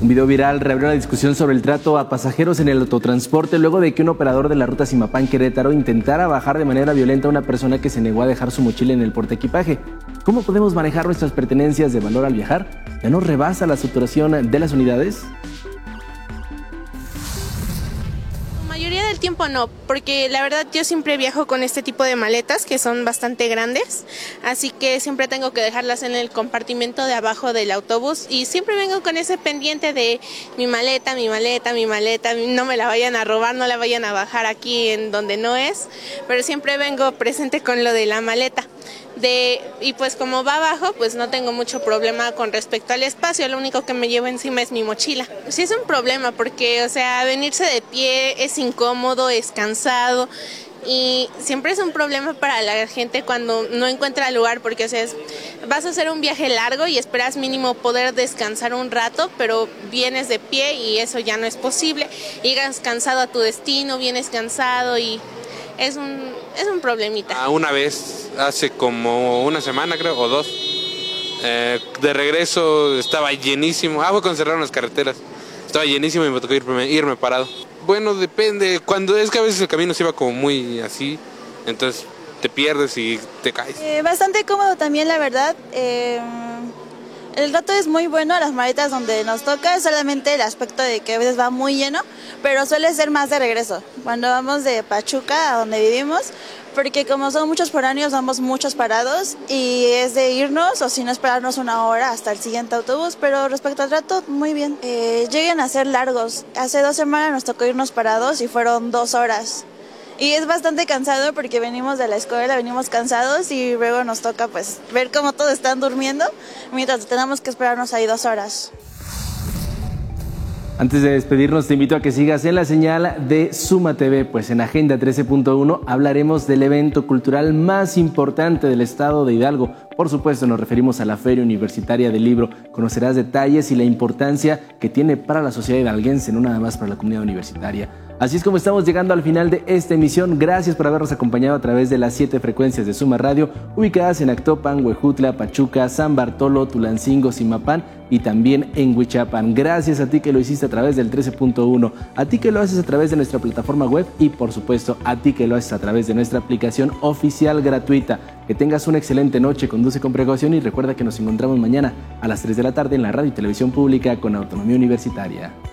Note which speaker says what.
Speaker 1: Un video viral reabrió la discusión sobre el trato a pasajeros en el autotransporte luego de que un operador de la ruta Zimapán-Querétaro intentara bajar de manera violenta a una persona que se negó a dejar su mochila en el portaequipaje. ¿Cómo podemos manejar nuestras pertenencias de valor al viajar? ¿Ya nos rebasa la saturación de las unidades?
Speaker 2: La mayoría del tiempo no, porque la verdad yo siempre viajo con este tipo de maletas que son bastante grandes, así que siempre tengo que dejarlas en el compartimento de abajo del autobús y siempre vengo con ese pendiente de mi maleta, no me la vayan a robar, no la vayan a bajar aquí en donde no es, pero siempre vengo presente con lo de la maleta. Y pues como va abajo, pues no tengo mucho problema con respecto al espacio, lo único que me llevo encima es mi mochila. Sí es un problema porque, o sea, venirse de pie es incómodo, es cansado y siempre es un problema para la gente cuando no encuentra lugar porque, o sea, vas a hacer un viaje largo y esperas mínimo poder descansar un rato, pero vienes de pie y eso ya no es posible. Llegas cansado a tu destino, vienes cansado y es un problemita.
Speaker 3: Una vez, hace como una semana creo, o dos, de regreso estaba llenísimo. Fue cuando cerraron las carreteras. Estaba llenísimo y me tocó irme parado. Bueno, depende. Cuando es que a veces el camino se iba como muy así, entonces te pierdes y te caes.
Speaker 4: Bastante cómodo también, la verdad. El trato es muy bueno a las maletas donde nos toca, solamente el aspecto de que a veces va muy lleno, pero suele ser más de regreso. Cuando vamos de Pachuca a donde vivimos, porque como son muchos foráneos, vamos muchos parados y es de irnos o si no esperarnos una hora hasta el siguiente autobús, pero respecto al trato, muy bien. Lleguen a ser largos. Hace 2 semanas nos tocó irnos parados y fueron 2 horas. Y es bastante cansado porque venimos de la escuela, venimos cansados y luego nos toca pues ver cómo todos están durmiendo mientras tenemos que esperarnos ahí 2 horas.
Speaker 1: Antes de despedirnos, te invito a que sigas en la señal de Suma TV, pues en Agenda 13.1 hablaremos del evento cultural más importante del estado de Hidalgo. Por supuesto, nos referimos a la Feria Universitaria del Libro. Conocerás detalles y la importancia que tiene para la sociedad hidalguense, no nada más para la comunidad universitaria. Así es como estamos llegando al final de esta emisión. Gracias por habernos acompañado a través de las 7 frecuencias de Suma Radio, ubicadas en Actopan, Huejutla, Pachuca, San Bartolo, Tulancingo, Zimapán y también en Huichapan. Gracias a ti que lo hiciste a través del 13.1, a ti que lo haces a través de nuestra plataforma web y por supuesto a ti que lo haces a través de nuestra aplicación oficial gratuita. Que tengas una excelente noche, conduce con precaución y recuerda que nos encontramos mañana a las 3 de la tarde en la radio y televisión pública con Autonomía Universitaria.